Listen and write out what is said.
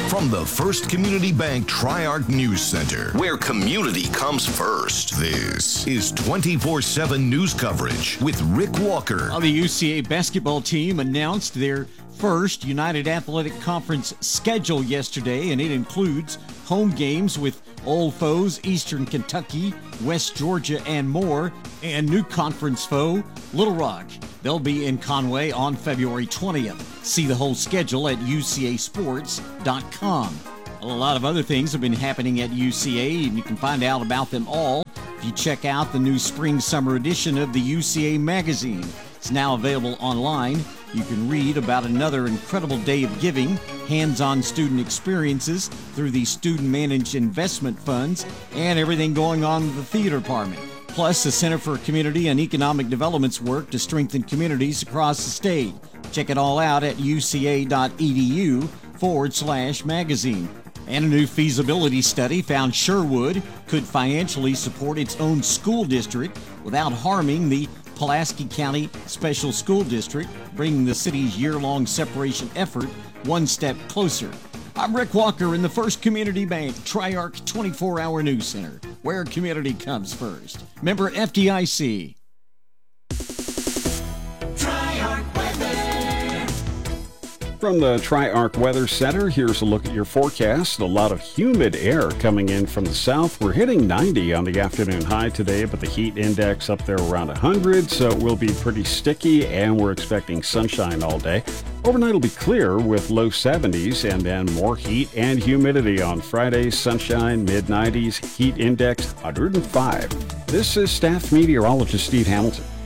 From the First Community Bank Tri-Arc News Center, where community comes first. This is 24/7 news coverage with Rick Walker. The UCA basketball team announced their first United Athletic Conference schedule yesterday, and it includes home games with old foes Eastern Kentucky, West Georgia, and more, and new conference foe Little Rock. They'll be in Conway on February 20th. See the whole schedule at ucasports.com. A lot of other things have been happening at UCA, and you can find out about them all if you check out the new spring-summer edition of the UCA magazine. It's now available online. You can read about another incredible day of giving, hands-on student experiences through the student-managed investment funds, and everything going on with the theater department. Plus, the Center for Community and Economic Development's work to strengthen communities across the state. Check it all out at uca.edu/magazine. And a new feasibility study found Sherwood could financially support its own school district without harming the Pulaski County Special School District, bringing the city's year-long separation effort one step closer. I'm Rick Walker in the First Community Bank Tri-Arc 24-Hour News Center, where community comes first. Member FDIC. From the Tri-Arc Weather Center, here's a look at your forecast. A lot of humid air coming in from the south. We're hitting 90 on the afternoon high today, but the heat index up there around 100, so it will be pretty sticky, and we're expecting sunshine all day. Overnight will be clear with low 70s, and then more heat and humidity on Friday. Sunshine, mid-90s, heat index 105. This is staff meteorologist Steve Hamilton.